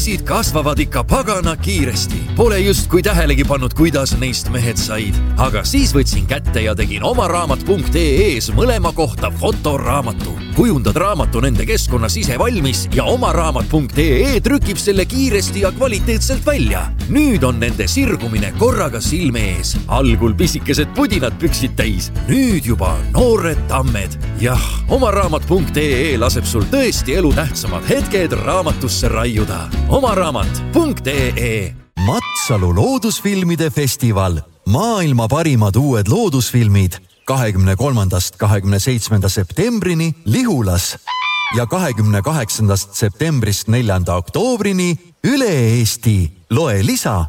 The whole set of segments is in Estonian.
püksid kasvavad ikka pagana kiiresti. Pole just kui tähelegi pannud, kuidas neist mehed said. Aga siis võtsin kätte ja tegin omaraamat.ee-s mõlema kohta fotoraamatu. Kujundad raamatu nende keskkonnas ise valmis ja omaraamat.ee trükib selle kiiresti ja kvaliteetselt välja. Nüüd on nende sirgumine korraga silme ees. Algul pisikesed pudinad püksid täis. Nüüd juba noored tammed. Jah, omaraamat.ee laseb sul tõesti elu tähtsamad hetked raamatusse raiuda. omaraamat.ee Matsalu loodusfilmide festival. Maailma parimad uued loodusfilmid 23.–27. septembrini Lihulas ja 28. septembrist 4. oktoobrini üle Eesti. Loe lisa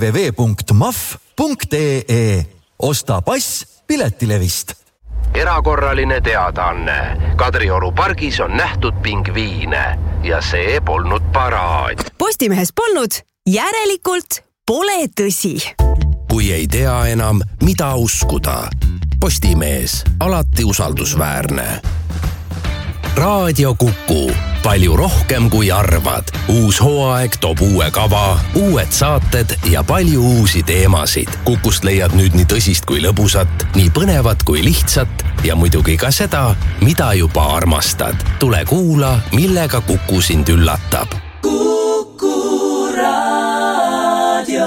www.maf.ee. Osta pass Piletilevist. Erakorraline teadaanne. Kadrioru pargis on nähtud pingviine ja see polnud paraad. Postimehes polnud, järelikult pole tõsi. Kui ei tea enam, mida uskuda. Postimees, alati usaldusväärne. Raadio Kuku. Palju rohkem kui arvad. Uus hooaeg toob uue kava, uued saated ja palju uusi teemasid. Kukust leiad nüüd nii tõsist kui lõbusat, nii põnevat kui lihtsat ja muidugi ka seda, mida juba armastad. Tule kuula, millega Kuku sind üllatab. Kuku Raadio.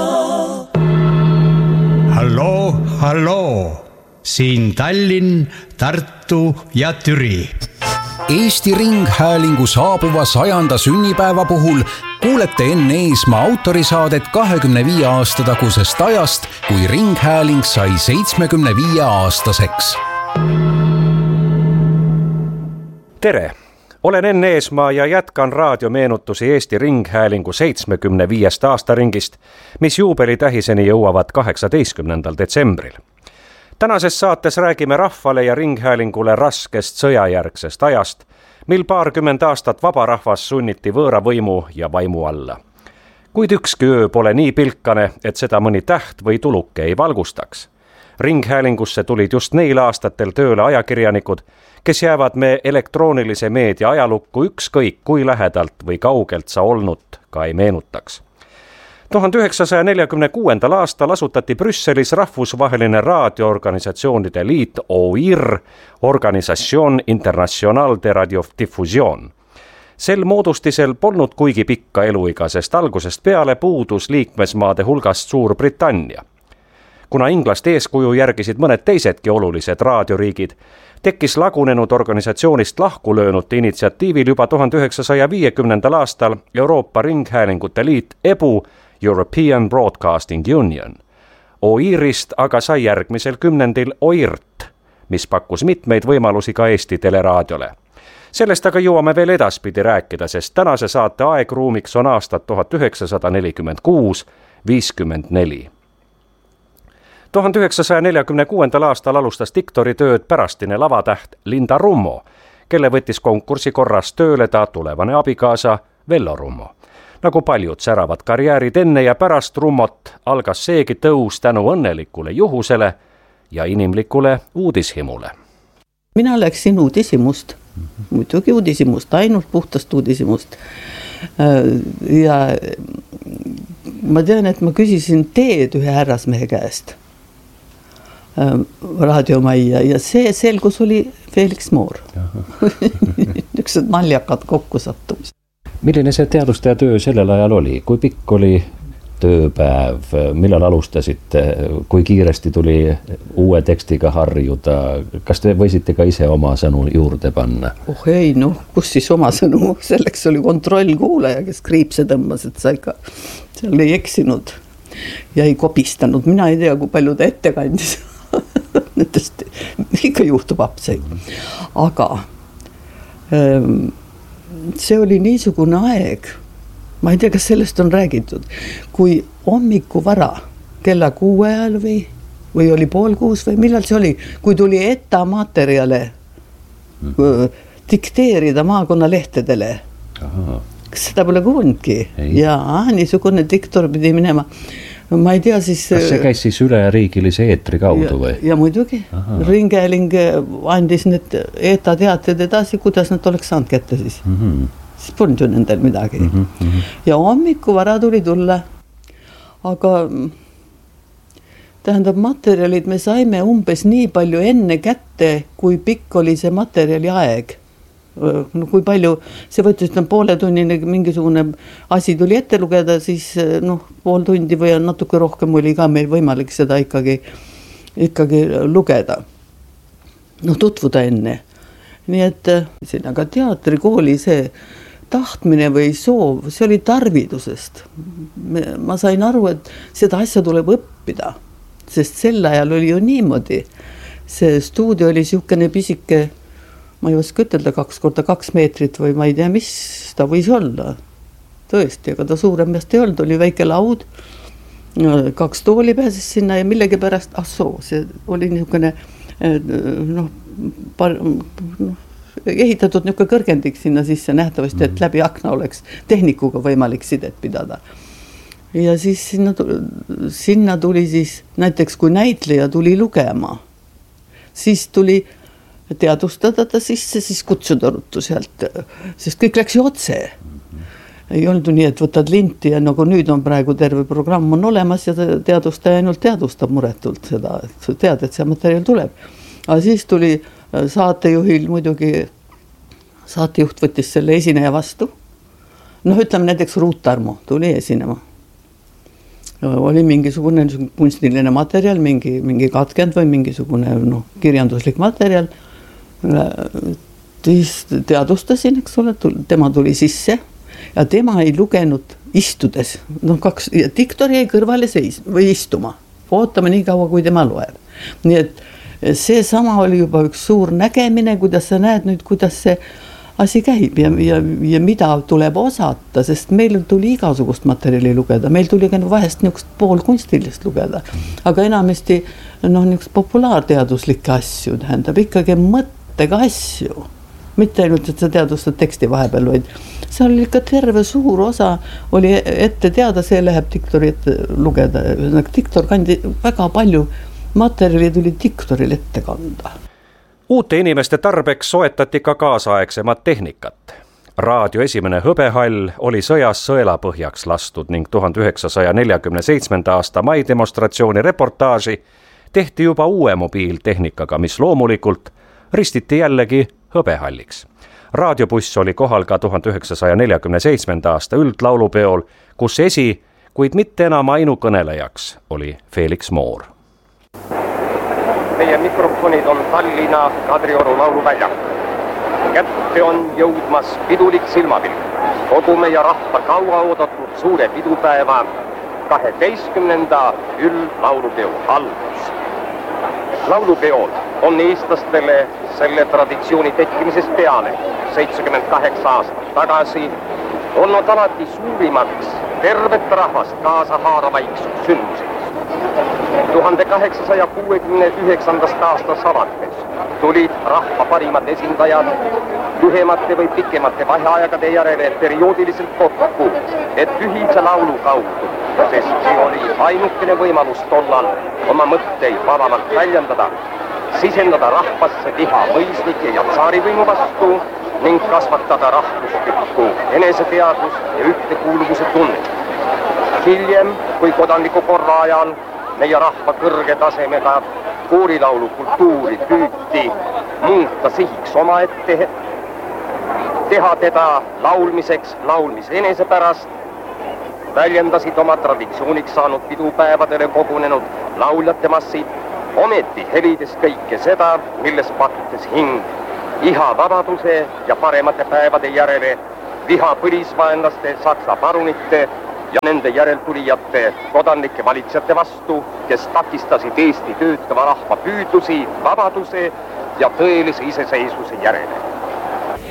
Halloo. Siin Tallinn, Tartu ja Türi. Eesti Ringhäälingu saabuva 100. sünnipäeva puhul kuulete Enn Eesmaa autorisaadet 25 aasta tagusest ajast, kui Ringhääling sai 75 aastaseks. Tere! Olen Enn Eesmaa ja jätkan raadiomeenutusi Eesti Ringhäälingu 75 aastaringist, mis juubelitähiseni jõuavad 18. detsembril. Tänases saates räägime rahvale ja Ringhäälingule raskest sõjajärgsest ajast, mil 20 aastat vabarahvas sunniti võõravõimu ja vaimu alla. Kuid ükski öö pole nii pilkane, et seda mõni täht või tuluke ei valgustaks. Ringhäälingusse tulid just neil aastatel tööle ajakirjanikud, kes jäävad me elektroonilise meedia ajalukku ükskõik kui lähedalt või kaugelt sa olnud ka ei meenutaks. 1946. aastal asutati Brüsselis rahvusvaheline raadioorganisatsioonide liit OIR, Organisatsioon International de Radiodiffusion. Sel moodustisel polnud kuigi pikka eluiga, sest algusest peale puudus liikmesmaade hulgast Suurbritannia. Kuna Inglast eeskuju järgisid mõned teisedki olulised raadioriigid, tekkis lagunenud organisatsioonist lahkulöönute initsiatiivil juba 1950. aastal Euroopa Ringhäälingute liit EBU, European Broadcasting Union. OIR-ist aga sai järgmisel kümnendil OIRT, mis pakkus mitmeid võimalusi ka Eesti teleraadiole. Sellest aga jõuame veel edaspidi rääkida, sest tänase saate aegruumiks on aastad 1946-54. 1946. aastal alustas diktoritööd pärastine lavatäht Linda Rummo, kelle võttis konkursi korras tööle ta tulevane abikaasa Vello Rummo. Nagu paljud säravad karjäärid enne ja pärast Rummot algas seegi tõus tänu õnnelikule juhusele ja inimlikule uudishimule. Mina läksin uudishimust, muidugi uudishimust, ainult puhtast uudishimust. Ja ma tean, et ma küsisin teed ühe härrasmehe käest raadiomajja ja see selgus oli Felix Moor. Niisugused naljakad kokkusattumist. Milline see teadustaja töö sellel ajal oli? Kui pikk oli tööpäev? Millal alustasite? Kui kiiresti tuli uue tekstiga harjuda? Kas te võisite ka ise oma sõnu juurde panna? Ei, kus siis oma sõnu? Selleks oli kontrollkuulaja, kes kriipse tõmbas, et sa ikka seal ei eksinud ja ei kopistanud. Mina ei tea, kui palju ta ette kandis. Nendest ikka juhtub apseid. Aga see oli niisugune aeg, ma ei tea, kas sellest on räägitud, kui hommiku vara kella 6 ajal või oli 5:30 või millal see oli, kui tuli etta materjale dikteerida maakonnalehtedele. Kas seda pole kuulnudki? Jaa, niisugune diktor pidi minema. Ma ei tea siis... Kas see käis siis üleriigilise eetri kaudu või? Ja muidugi. Ringhääling andis need ETA teated edasi, kuidas nad oleks saanud kätte siis. siis polnud ju nendel midagi. Ja hommiku vara tuli tulla, aga tähendab materjalid me saime umbes nii palju enne kätte, kui pikk oli see materjali aeg. No, kui palju, see võttis pooletunnine mingisugune asi tuli ette lugeda, siis pool tundi või natuke rohkem oli ka meil võimalik seda ikkagi lugeda. Tutvuda enne. Nii et siin aga teatrikooli see tahtmine või soov, see oli tarvidusest. Ma sain aru, et seda asja tuleb õppida, sest sel ajal oli ju niimoodi. See stuudio oli siukene pisike, ma ei oska ütelda 2x2 meetrit või ma ei tea, mis ta võis olla. Tõesti, aga ta suurem meest ei olnud, oli väike laud, 2 tooli pääses sinna ja millegi pärast, see oli niisugune ehitatud niisugune kõrgendik sinna sisse nähtavasti, et läbi akna oleks tehnikuga võimalik sidet pidada. Ja siis sinna tuli siis, näiteks kui näitleja tuli lugema, siis tuli teadustada ta sisse, siis kutsuda ruttu sealt, sest kõik läks ju otse. Ei olnud nii, et võtad linti ja nagu nüüd on praegu terve programm on olemas ja teadustaja ainult teadustab muretult seda, et tead, et see materjal tuleb. Aga siis tuli saatejuhil muidugi, saatejuht võttis selle esineja vastu. Ütleme näiteks Ruut Tarmo tuli esinema. Oli mingisugune kunstiline materjal, mingi katkend või mingisugune kirjanduslik materjal. Teadustasin, eks ole, tema tuli sisse ja tema ei lugenud istudes. Diktor jäi kõrvale või istuma. Ootame nii kaua, kui tema loeb. Nii et see sama oli juba üks suur nägemine, kuidas sa näed nüüd, kuidas see asi käib ja mida tuleb osata, sest meil tuli igasugust materjali lugeda. Meil tuli ka vahest niisugust poolkunstilist lugeda, aga enamasti niisugust populaarteaduslikke asju tähendab ikkagi mõttega asju. Mitte ainult, et sa teadustad teksti vahepeal, vaid see oli ikka terve suur osa, oli ette teada, see läheb diktori ette lugeda. Diktor kandi väga palju materjali tuli diktoril ette kanda. Uute inimeste tarbeks soetati ka kaasaegsemat tehnikat. Raadio esimene hõbehall oli sõjas sõelapõhjaks lastud ning 1947. aasta mai demonstratsiooni reportaaži tehti juba uue mobiiltehnikaga, mis loomulikult ristiti jällegi hõbehalliks. Raadiobuss oli kohal ka 1947. aasta üldlaulupeol, kus kuid mitte enam ainukõnelejaks oli Felix Moor. Meie mikrofonid on Tallinna Kadrioru lauluväljak. Kätte on jõudmas pidulik silmapilk. Kogu meie rahva kaua oodatud suure pidupäeva 12. üldlaulupeo algus. Laulupeol on eestlastele selle traditsiooni tekkimisest peale 78 aastat tagasi olnud alati suurimaks tervet rahvast kaasa haaravaiks sündmuseks. 1869. aastast alates tulid rahva parimad esindajad lühemate või pikemate vaheaegade järele perioodiliselt kokku, et ühise laulu kaudu, sest see oli ainukene võimalus tollal oma mõtteid vabamalt väljendada, sisendada rahvasse viha mõislike ja tsaarivõimu vastu ning kasvatada rahvuslikku eneseteadvust ja ühtekuuluvuse tunnet. Hiljem, kui kodanliku korra ajal meie rahva kõrge tasemega koorilaulu kultuuri püüti muuta sihiks omaette, teha teda laulmiseks laulmise enese pärast, väljendasid oma traditsiooniks saanud pidupäevadele kogunenud lauljate massid, ometi helides kõike seda, milles pakkudes hing, iha vabaduse ja paremate päevade järele, viha põlisvaenlaste, saksa parunite ja nende järeltulijate kodanlike valitsejate vastu, kes takistasid Eesti töötava rahva püüdlusi vabaduse ja tõelise iseseisvuse järele.